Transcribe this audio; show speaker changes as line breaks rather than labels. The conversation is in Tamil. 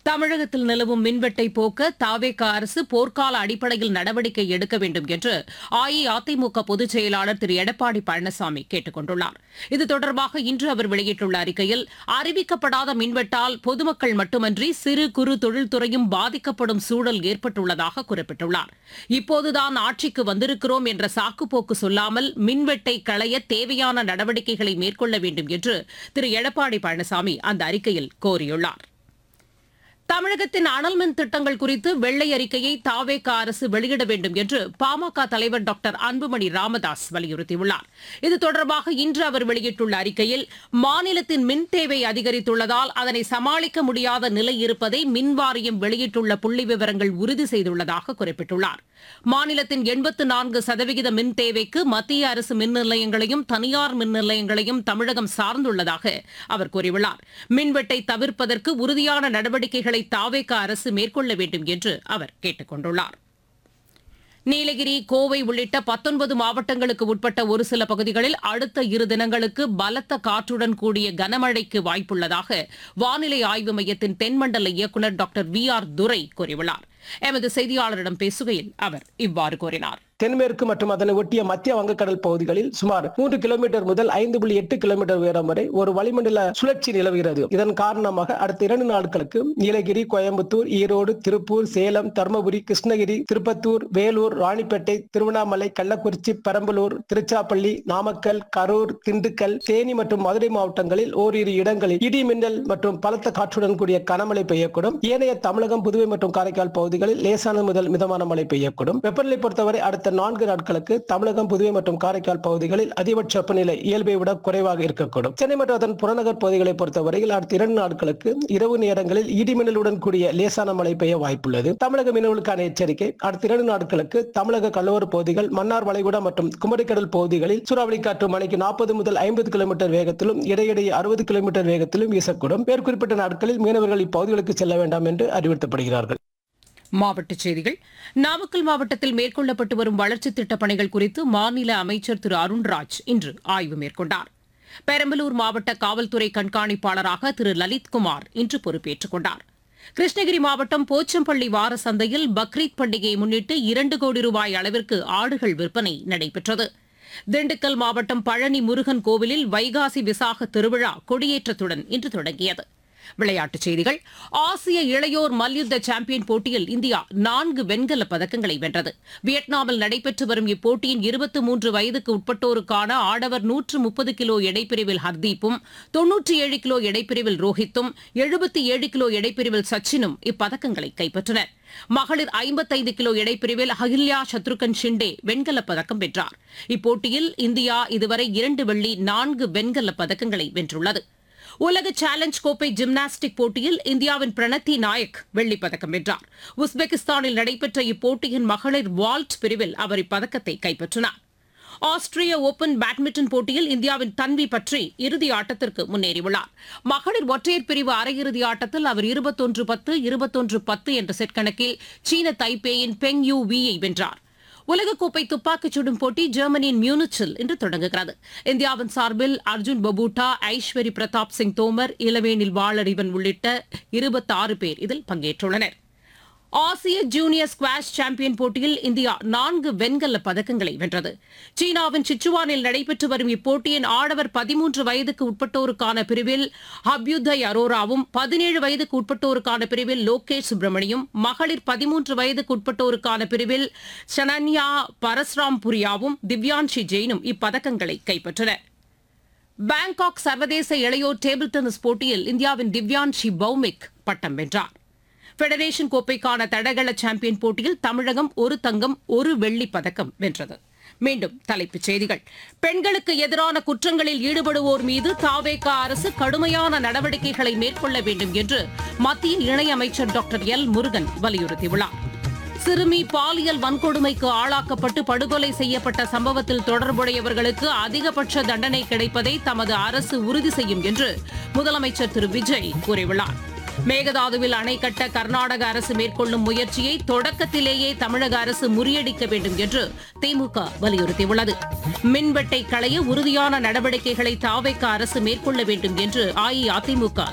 தமிழகத்தில் நிலவும் மின்வெட்டை போக்க தவேக அரசு போர்க்கால அடிப்படையில் நடவடிக்கை எடுக்க வேண்டும் என்று அஇஅதிமுக பொதுச் செயலாளர் திரு எடப்பாடி பழனிசாமி கேட்டுக் கொண்டுள்ளார். இது தொடர்பாக இன்று அவர் வெளியிட்டுள்ள அறிக்கையில், அறிவிக்கப்படாத மின்வெட்டால் பொதுமக்கள் மட்டுமன்றி சிறு குறு தொழில்துறையும் பாதிக்கப்படும் சூழல் ஏற்பட்டுள்ளதாக குறிப்பிட்டுள்ளார். இப்போதுதான் ஆட்சிக்கு வந்திருக்கிறோம் என்ற சாக்குப்போக்கு சொல்லாமல் மின்வெட்டை களைய தேவையான நடவடிக்கைகளை மேற்கொள்ள வேண்டும் என்று திரு எடப்பாடி பழனிசாமி அந்த அறிக்கையில் கோரியுள்ளார். தமிழகத்தின் அனல் மின் திட்டங்கள் குறித்து வெள்ளை அறிக்கையை தவேக அரசு வெளியிட வேண்டும் என்று பாமக தலைவர் டாக்டர் அன்புமணி ராமதாஸ் வலியுறுத்தியுள்ளார். இது தொடர்பாக இன்று அவர் வெளியிட்டுள்ள அறிக்கையில், மாநிலத்தின் மின் தேவை அதிகரித்துள்ளதால் அதனை சமாளிக்க முடியாத நிலை இருப்பதை மின் வாரியம் வெளியிட்டுள்ள புள்ளி விவரங்கள் உறுதி செய்துள்ளதாக குறிப்பிட்டுள்ளார். மாநிலத்தின் 84% மின் தேவைக்கு மத்திய அரசு மின் நிலையங்களையும் தனியார் மின் நிலையங்களையும் தமிழகம் சார்ந்துள்ளதாக அவர் கூறியுள்ளார். மின்வெட்டை தவிர்ப்பதற்கு உறுதியான நடவடிக்கைகளை தவேக அரசு மேற்கொள்ள வேண்டும் என்று அவர் கேட்டுக் கொண்டுள்ளார். நீலகிரி, கோவை உள்ளிட்ட 19 மாவட்டங்களுக்கு உட்பட்ட ஒரு சில பகுதிகளில் அடுத்த 2 தினங்களுக்கு பலத்த காற்றுடன் கூடிய கனமழைக்கு வாய்ப்புள்ளதாக வானிலை ஆய்வு மையத்தின் தென்மண்டல இயக்குநர் டாக்டர் வி.ஆர். துரை கூறியுள்ளார். எமது செய்தியாளரிடம் பேசுகையில் அவர் இவ்வாறு கூறினார்.
தென்மேற்கு மற்றும் அதனை ஒட்டிய மத்திய வங்கக்கடல் பகுதிகளில் சுமார் 3 கிலோமீட்டர் முதல் 5.8 கிலோமீட்டர் உயரம் வரை ஒரு வளிமண்டல சுழற்சி நிலவுகிறது. இதன் காரணமாக அடுத்த 2 நாட்களுக்கு நீலகிரி, கோயம்புத்தூர், ஈரோடு, திருப்பூர், சேலம், தருமபுரி, கிருஷ்ணகிரி, திருப்பத்தூர், வேலூர், ராணிப்பேட்டை, திருவண்ணாமலை, கள்ளக்குறிச்சி, பெரம்பலூர், திருச்சாப்பள்ளி, நாமக்கல், கரூர், திண்டுக்கல், தேனி மற்றும் மதுரை மாவட்டங்களில் ஓரிரு இடங்களில் இடி மின்னல் மற்றும் பலத்த காற்றுடன் கூடிய கனமழை பெய்யக்கூடும். ஏனைய தமிழகம், புதுவை மற்றும் காரைக்கால் பகுதிகளில் லேசான முதல் மிதமான மழை பெய்யக்கூடும். வெப்பநிலை பொறுத்தவரை அடுத்த 4 நாட்களுக்கு தமிழகம், புதுவை மற்றும் காரைக்கால் பகுதிகளில் அதிகபட்ச வெப்பநிலை இயல்பை விட குறைவாக இருக்கக்கூடும். சென்னை மற்றும் அதன் புறநகர் பகுதிகளை பொறுத்தவரையில் அடுத்த 2 நாட்களுக்கு இரவு நேரங்களில் இடிமின்னலுடன் கூடிய லேசான மழை பெய்ய வாய்ப்புள்ளது. தமிழக மீனவர்களுக்கான எச்சரிக்கை: அடுத்த 2 நாட்களுக்கு தமிழக கடலோர பகுதிகள், மன்னார் வளைகுடா மற்றும் குமரிக்கடல் பகுதிகளில் சூறாவளி காற்று மணிக்கு 40 முதல் 50 கிலோமீட்டர் வேகத்திலும் இடையிடையே 60 கிலோமீட்டர் வேகத்திலும் வீசக்கூடும். மேற்குறிப்பிட்ட நாட்களில் மீனவர்கள் இப்பகுதிகளுக்கு செல்ல வேண்டாம் என்று அறிவுறுத்தப்படுகிறார்கள்.
மாவட்டச் செய்திகள். நாமக்கல் மாவட்டத்தில் மேற்கொள்ளப்பட்டு வரும் வளர்ச்சித் திட்டப் பணிகள் குறித்து மாநில அமைச்சர் திரு அருண்ராஜ் இன்று ஆய்வு மேற்கொண்டார். பெரம்பலூர் மாவட்ட காவல்துறை கண்காணிப்பாளராக திரு லலித்குமார் இன்று பொறுப்பேற்றுக் கொண்டார். கிருஷ்ணகிரி மாவட்டம் போச்சம்பள்ளி வார சந்தையில் பக்ரீத் பண்டிகையை முன்னிட்டு 2 கோடி ரூபாய் அளவிற்கு ஆடுகள் விற்பனை நடைபெற்றது. திண்டுக்கல் மாவட்டம் பழனி முருகன் கோவிலில் வைகாசி விசாக திருவிழா கொடியேற்றத்துடன் இன்று தொடங்கியது. விளையாட்டுச் செய்திகள். ஆசிய இளையோர் மல்யுத்த சாம்பியன் போட்டியில் இந்தியா 4 வெண்கலப் பதக்கங்களை வென்றது. வியட்நாமில் நடைபெற்று வரும் இப்போட்டியின் 23 வயதுக்கு உட்பட்டோருக்கான ஆடவர் 130 கிலோ எடைப்பிரிவில் ஹர்தீப்பும், 97 கிலோ எடைப்பிரிவில் ரோஹித்தும், 77 கிலோ எடைப்பிரிவில் சச்சினும் இப்பதக்கங்களை கைப்பற்றினர். மகளிர் 55 கிலோ எடைப்பிரிவில் அகில்யா சத்ருகன் ஷிண்டே வெண்கலப் பதக்கம் வென்றார். இப்போட்டியில் இந்தியா இதுவரை 2 வெள்ளி 4 வெண்கலப் பதக்கங்களை வென்றுள்ளது. உலக சேலஞ்ச் கோப்பை ஜிம்னாஸ்டிக் போட்டியில் இந்தியாவின் பிரணத்தி நாயக் வெள்ளிப் பதக்கம் வென்றார். உஸ்பெகிஸ்தானில் நடைபெற்ற இப்போட்டியின் மகளிர் வால்ட் பிரிவில் அவர் இப்பதக்கத்தை கைப்பற்றினார். ஆஸ்திரிய ஓபன் பேட்மிண்டன் போட்டியில் இந்தியாவின் தன்வி பற்றி இறுதி ஆட்டத்திற்கு முன்னேறியுள்ளார். மகளிர் ஒற்றையர் பிரிவு அரையிறுதி ஆட்டத்தில் அவர் 21-10, 21-10 என்ற செட் கணக்கில் சீன தைப்பேயின் பெங் யூ வீயை வென்றார். உலகக்கோப்பை துப்பாக்கிச் சுடும் போட்டி ஜெர்மனியின் மியூனிச்சில் இன்று தொடங்குகிறது. இந்தியாவின் சார்பில் அர்ஜுன் பபூட்டா, ஐஸ்வரி பிரதாப் சிங் தோமர், இளவேனில் வாளறிவன் உள்ளிட்ட 26 பேர் இதில் பங்கேற்றுள்ளனர். ஆசிய ஜூனியர் ஸ்குவாஷ் சாம்பியன் போட்டியில் இந்தியா 4 வெண்கலப் பதக்கங்களை வென்றது. சீனாவின் சிச்சுவானில் நடைபெற்று வரும் இப்போட்டியின் ஆடவர் 13 வயதுக்கு உட்பட்டோருக்கான பிரிவில் அபியுதய் அரோராவும், 17 வயதுக்கு உட்பட்டோருக்கான பிரிவில் லோகேஷ் சுப்ரமணியும், மகளிர் 13 வயதுக்கு உட்பட்டோருக்கான பிரிவில் ஷனன்யா பரஸ்ராம்புரியாவும், திவ்யான்ஷி ஜெயினும் இப்பதக்கங்களை கைப்பற்றினர். பாங்காக் சர்வதேச இளையோர் டேபிள் டென்னிஸ் போட்டியில் இந்தியாவின் திவ்யான்ஷி பௌமிக் பட்டம் வென்றார். பெடரேஷன் கோப்பைக்கான தடகள சாம்பியன் போட்டியில் தமிழகம் 1 தங்கம் 1 வெள்ளிப் பதக்கம் வென்றது. மீண்டும் தலைப்புச் செய்திகள். பெண்களுக்கு எதிரான குற்றங்களில் ஈடுபடுவோர் மீது தவேக அரசு கடுமையான நடவடிக்கைகளை மேற்கொள்ள வேண்டும் என்று மத்திய இணையமைச்சர் டாக்டர் எல். முருகன் வலியுறுத்தியுள்ளார். சிறுமி பாலியல் வன்கொடுமைக்கு ஆளாக்கப்பட்டு படுகொலை செய்யப்பட்ட சம்பவத்தில் தொடர்புடையவர்களுக்கு அதிகபட்ச தண்டனை கிடைப்பதை தமது அரசு உறுதி செய்யும் என்று முதலமைச்சர் திரு விஜய் கூறியுள்ளார். மேகதாதுவில் அணை கட்ட கர்நாடக அரசு மேற்கொள்ளும் முயற்சியை தொடக்கத்திலேயே தமிழக அரசு முறியடிக்க வேண்டும் என்று திமுக வலியுறுத்தியுள்ளது. மின்வெட்டை களைய உறுதியான நடவடிக்கைகளை தவேக அரசு மேற்கொள்ள வேண்டும் என்று அஇஅதிமுக